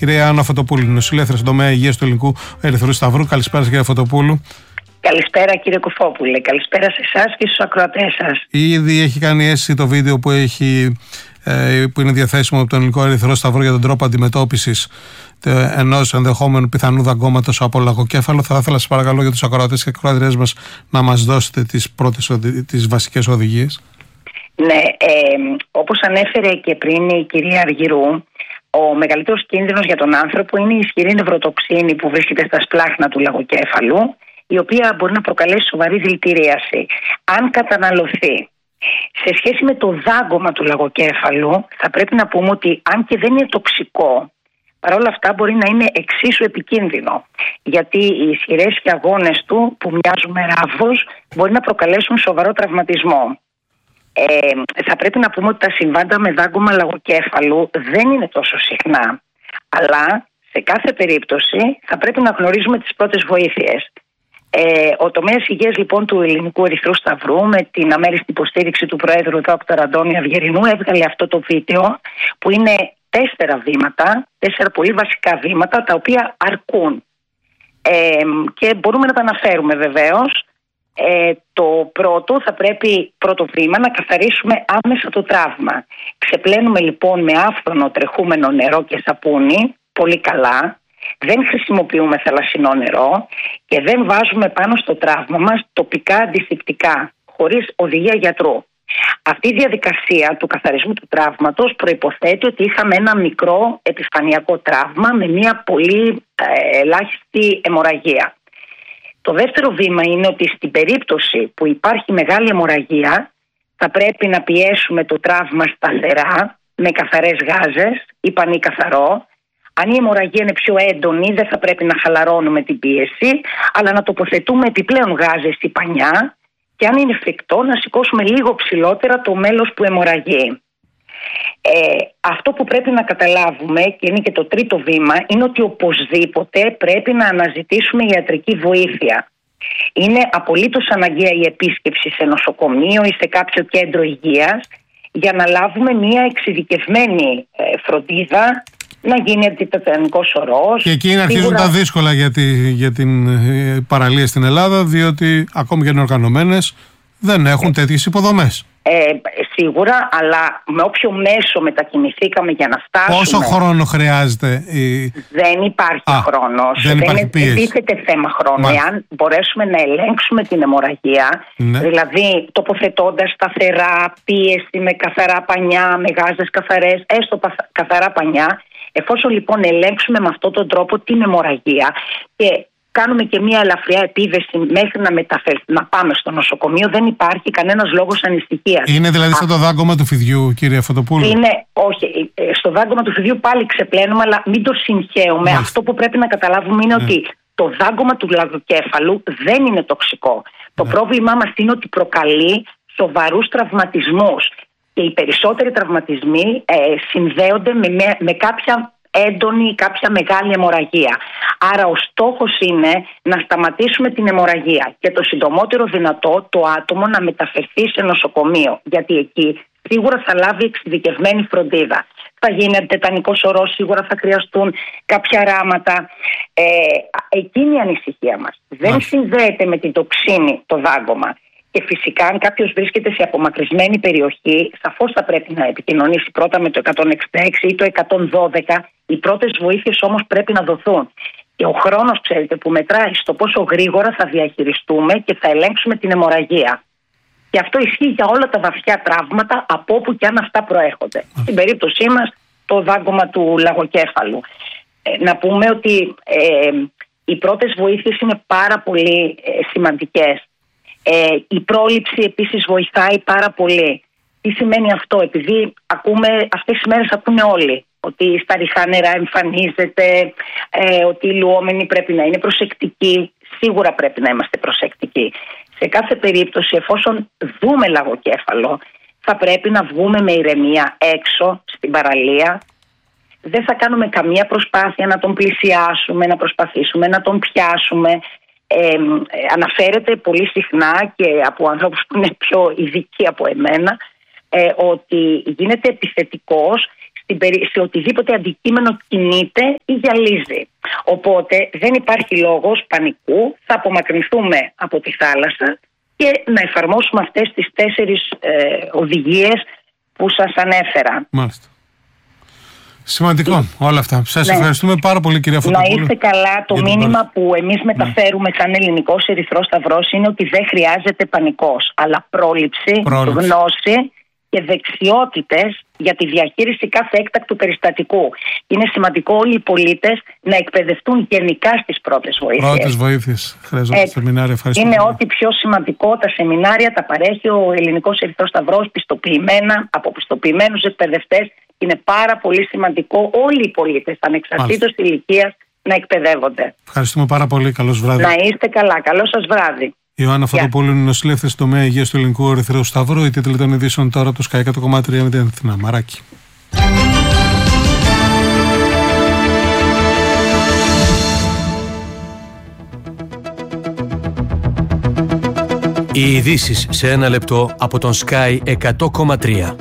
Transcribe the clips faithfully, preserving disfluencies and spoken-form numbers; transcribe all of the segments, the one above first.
Κυρία Άννα Φωτοπούλου, νοσηλεύτρια στον τομέα υγείας του Ελληνικού Ερυθρού Σταυρού. Καλησπέρα, κυρία Φωτοπούλου. Καλησπέρα, κύριε Κουφόπουλε. Καλησπέρα σε εσάς και στους ακροατές σας. Ήδη έχει κάνει αίσθηση το βίντεο που, έχει, ε, που είναι διαθέσιμο από τον Ελληνικό Ερυθρό Σταυρό για τον τρόπο αντιμετώπισης ενός ενδεχόμενου πιθανού δαγκώματος από λαγοκέφαλο. Θα ήθελα, σας παρακαλώ, για τους ακροατές και ακροατριές μας να μας δώσετε τις πρώτες, τις βασικές οδηγίες. Ναι, ε, όπως ανέφερε και πριν η κυρία Αργυρού, ο μεγαλύτερος κίνδυνος για τον άνθρωπο είναι η ισχυρή νευροτοξίνη που βρίσκεται στα σπλάχνα του λαγοκέφαλου, η οποία μπορεί να προκαλέσει σοβαρή δηλητηρίαση. Αν καταναλωθεί σε σχέση με το δάγκωμα του λαγοκέφαλου, θα πρέπει να πούμε ότι αν και δεν είναι τοξικό, παρόλα αυτά μπορεί να είναι εξίσου επικίνδυνο. Γιατί οι ισχυρές αγώνες του, που μοιάζουν με ράβος, μπορεί να προκαλέσουν σοβαρό τραυματισμό. Ε, θα πρέπει να πούμε ότι τα συμβάντα με δάγκωμα λαγοκέφαλου δεν είναι τόσο συχνά. Αλλά σε κάθε περίπτωση θα πρέπει να γνωρίζουμε τις πρώτες βοήθειες. Ε, ο τομέας υγείας λοιπόν του Ελληνικού Ερυθρού Σταυρού, με την αμέριστη υποστήριξη του Προέδρου Δόκτωρα Αντώνη Αυγερινού, έβγαλε αυτό το βίντεο που είναι τέσσερα βήματα, τέσσερα πολύ βασικά βήματα, τα οποία αρκούν. Ε, και μπορούμε να τα αναφέρουμε βεβαίως. Ε, το πρώτο θα πρέπει, πρώτο βήμα, να καθαρίσουμε άμεσα το τραύμα. Ξεπλένουμε λοιπόν με άφθονο τρεχούμενο νερό και σαπούνι, πολύ καλά. Δεν χρησιμοποιούμε θαλασσινό νερό και δεν βάζουμε πάνω στο τραύμα μας τοπικά αντισηπτικά, χωρίς οδηγία γιατρού. Αυτή η διαδικασία του καθαρισμού του τραύματος προϋποθέτει ότι είχαμε ένα μικρό επιφανειακό τραύμα με μια πολύ ε, ελάχιστη αιμορραγία. Το δεύτερο βήμα είναι ότι στην περίπτωση που υπάρχει μεγάλη αιμορραγία θα πρέπει να πιέσουμε το τραύμα σταθερά με καθαρές γάζες ή πανί καθαρό. Αν η αιμορραγία είναι πιο έντονη, δεν θα πρέπει να χαλαρώνουμε την πίεση, αλλά να τοποθετούμε επιπλέον γάζες ή πανιά και αν είναι εφικτό να σηκώσουμε λίγο ψηλότερα το μέλος που αιμορραγεί. Ε, αυτό που πρέπει να καταλάβουμε, και είναι και το τρίτο βήμα, είναι ότι οπωσδήποτε πρέπει να αναζητήσουμε ιατρική βοήθεια. Είναι απολύτως αναγκαία η επίσκεψη σε νοσοκομείο ή σε κάποιο κέντρο υγείας για να λάβουμε μια εξειδικευμένη ε, φροντίδα, να γίνει αντιτετανικός ορός. Και εκεί αρχίζουν σίγουρα τα δύσκολα για, τη, για την ε, παραλία στην Ελλάδα, διότι ακόμη και είναι οργανωμένες δεν έχουν τέτοιες υποδομές. Ε, σίγουρα, αλλά με όποιο μέσο μετακινηθήκαμε για να φτάσουμε. Πόσο χρόνο χρειάζεται? Η... Δεν υπάρχει Α, χρόνος. Δεν, δεν επίθεται θέμα χρόνου. Μα... Εάν μπορέσουμε να ελέγξουμε την αιμορραγία, ναι, δηλαδή τοποθετώντας σταθερά πίεση με καθαρά πανιά, με γάζες καθαρές, έστω καθαρά πανιά, εφόσον λοιπόν ελέγξουμε με αυτόν τον τρόπο την αιμορραγία και κάνουμε και μια ελαφριά επίδεση μέχρι να, μεταφερ... να πάμε στο νοσοκομείο, δεν υπάρχει κανένας λόγος ανησυχίας. Είναι δηλαδή σαν το δάγκωμα του φιδιού, κύριε Φωτοπούλου? Είναι, όχι. Στο δάγκωμα του φιδιού πάλι ξεπλένουμε, αλλά μην το συγχαίουμε. Μάλιστα. Αυτό που πρέπει να καταλάβουμε είναι ναι. ότι το δάγκωμα του λαγοκέφαλου δεν είναι τοξικό. Ναι. Το πρόβλημά μας είναι ότι προκαλεί σοβαρούς τραυματισμούς. Και οι περισσότεροι τραυματισμοί ε, συνδέονται με, με, με κάποια έντονη ή κάποια μεγάλη αιμορραγία. Άρα ο στόχος είναι να σταματήσουμε την αιμορραγία και το συντομότερο δυνατό το άτομο να μεταφερθεί σε νοσοκομείο, γιατί εκεί σίγουρα θα λάβει εξειδικευμένη φροντίδα. Θα γίνει αντιτετανικός ορός, σίγουρα θα χρειαστούν κάποια ράματα. Ε, εκείνη η ανησυχία μας δεν Άς. συνδέεται με την τοξίνη το δάγκωμα. Και φυσικά, αν κάποιος βρίσκεται σε απομακρυσμένη περιοχή, σαφώς θα πρέπει να επικοινωνήσει πρώτα με το εκατόν εξήντα έξι ή το εκατόν δώδεκα. Οι πρώτες βοήθειες όμως πρέπει να δοθούν. Και ο χρόνος, ξέρετε, που μετράει στο πόσο γρήγορα θα διαχειριστούμε και θα ελέγξουμε την αιμορραγία. Και αυτό ισχύει για όλα τα βαθιά τραύματα, από όπου και αν αυτά προέρχονται. Στην περίπτωσή μας, το δάγκωμα του λαγοκέφαλου. Ε, να πούμε ότι ε, οι πρώτες βοήθειες είναι πάρα πολύ ε, σημαντικές. Ε, η πρόληψη επίσης βοηθάει πάρα πολύ. Τι σημαίνει αυτό? Επειδή ακούμε, αυτές τις μέρες ακούνε όλοι ότι στα ριχά νερά εμφανίζεται, ε, ότι οι λουόμενοι πρέπει να είναι προσεκτικοί. Σίγουρα πρέπει να είμαστε προσεκτικοί. Σε κάθε περίπτωση, εφόσον δούμε λαγοκέφαλο, θα πρέπει να βγούμε με ηρεμία έξω στην παραλία. Δεν θα κάνουμε καμία προσπάθεια να τον πλησιάσουμε, να προσπαθήσουμε να τον πιάσουμε. Ε, αναφέρεται πολύ συχνά και από ανθρώπους που είναι πιο ειδικοί από εμένα ε, ότι γίνεται επιθετικός σε οτιδήποτε αντικείμενο κινείται ή γυαλίζει. Οπότε δεν υπάρχει λόγος πανικού, θα απομακρυνθούμε από τη θάλασσα και να εφαρμόσουμε αυτές τις τέσσερις ε, οδηγίες που σας ανέφερα. Μάλιστα. Σημαντικό και... όλα αυτά. Σας ναι. ευχαριστούμε πάρα πολύ, κυρία Φωτοπούλου. Να είστε καλά. Το μήνυμα που εμείς μεταφέρουμε ναι. σαν Ελληνικός Ερυθρός Σταυρός είναι ότι δεν χρειάζεται πανικός, αλλά πρόληψη, πρόληψη. γνώση και δεξιότητες για τη διαχείριση κάθε έκτακτου περιστατικού. Είναι σημαντικό όλοι οι πολίτες να εκπαιδευτούν γενικά στις πρώτες βοήθειες. Πρώτες βοήθειες. Χρειάζονται σεμινάρια. Είναι ό,τι πιο σημαντικό. Τα σεμινάρια τα παρέχει ο Ελληνικός Ερυθρός Σταυρός πιστοποιημένα από πιστοποιημένους εκπαιδευτές. Είναι πάρα πολύ σημαντικό όλοι οι πολίτες, ανεξαρτήτως ηλικίας, να εκπαιδεύονται. Ευχαριστούμε πάρα πολύ. Καλώς βράδυ. Να είστε καλά. Καλό σας βράδυ. Η Ιωάννα Φωτοπούλου είναι νοσηλεύθερη στο τομέα υγείας του Ελληνικού Ερυθρού Σταυρού. Οι τίτλοι των ειδήσεων τώρα από το Sky εκατό κόμμα τρία με την Αθηνά. Μαράκι. Οι ειδήσεις σε ένα λεπτό από τον Sky εκατό κόμμα τρία.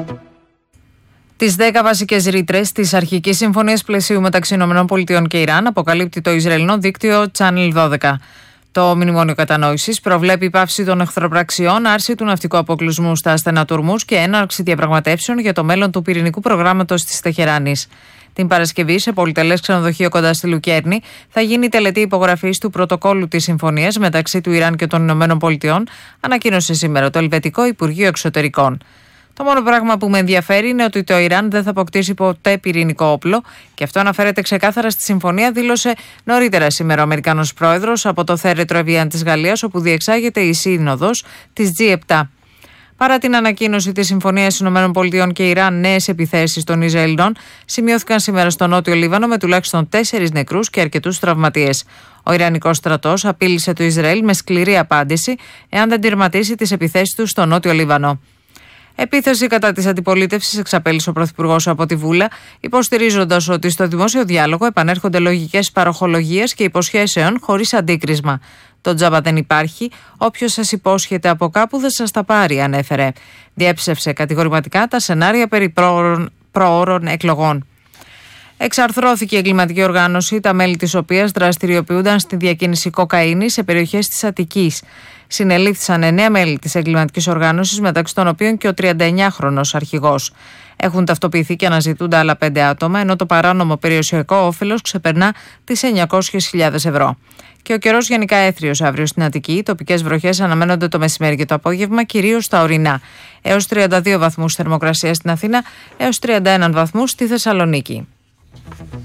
Τις δέκα βασικές ρήτρες της αρχικής συμφωνίας πλαισίου μεταξύ ΗΠΑ και Ιράν αποκαλύπτει το Ισραηλινό δίκτυο Channel δώδεκα. Το μνημόνιο κατανόησης προβλέπει πάυση των εχθροπραξιών, άρση του ναυτικού αποκλεισμού στα στενά του Ορμούζ και έναρξη διαπραγματεύσεων για το μέλλον του πυρηνικού προγράμματος της Τεχεράνης. Την Παρασκευή, σε πολυτελές ξενοδοχείο κοντά στη Λουκέρνη, θα γίνει η τελετή υπογραφής του πρωτοκόλλου της συμφωνίας μεταξύ του Ιράν και των Ηνωμένων Πολιτειών, ανακοίνωσε σήμερα το Ελβετικό Υπουργείο Εξωτερικών. Το μόνο πράγμα που με ενδιαφέρει είναι ότι το Ιράν δεν θα αποκτήσει ποτέ πυρηνικό όπλο και αυτό αναφέρεται ξεκάθαρα στη συμφωνία, δήλωσε νωρίτερα σήμερα ο Αμερικανός πρόεδρος από το θέρετρο Εβιάν της Γαλλίας, όπου διεξάγεται η σύνοδος της τζι επτά. Παρά την ανακοίνωση της συμφωνίας ΗΠΑ και Ιράν, νέες επιθέσεις των Ισραηλινών σημειώθηκαν σήμερα στο Νότιο Λίβανο με τουλάχιστον τέσσερις νεκρούς και αρκετούς τραυματίες. Ο Ιρανικός στρατός απείλησε το Ισραήλ με σκληρή απάντηση εάν δεν τερματίσει τις επιθέσεις του στο Νότιο Λίβανο. Επίθεση κατά της αντιπολίτευσης εξαπέλυσε ο Πρωθυπουργός από τη Βούλα, υποστηρίζοντας ότι στο δημόσιο διάλογο επανέρχονται λογικές παροχολογίες και υποσχέσεων χωρίς αντίκρισμα. Το τζάμπα δεν υπάρχει. Όποιος σας υπόσχεται από κάπου δεν σας τα πάρει, ανέφερε. Διέψευσε κατηγορηματικά τα σενάρια περί προώρων, προώρων εκλογών. Εξαρθρώθηκε η εγκληματική οργάνωση, τα μέλη της οποίας δραστηριοποιούνταν στη διακίνηση κοκαίνης σε περιοχές της Αττικής. Συνελήφθησαν εννέα μέλη της εγκληματικής οργάνωσης, μεταξύ των οποίων και ο τριανταεννιάχρονος αρχηγός. Έχουν ταυτοποιηθεί και αναζητούνται άλλα πέντε άτομα, ενώ το παράνομο περιουσιακό όφελος ξεπερνά τις εννιακόσιες χιλιάδες ευρώ. Και ο καιρός γενικά έθριος αύριο στην Αττική. Οι τοπικές βροχές αναμένονται το μεσημέρι και το απόγευμα, κυρίως στα ορεινά. Έως τριάντα δύο βαθμούς θερμοκρασία στην Αθήνα, έως τριάντα ένα βαθμούς στη Θεσσαλονίκη.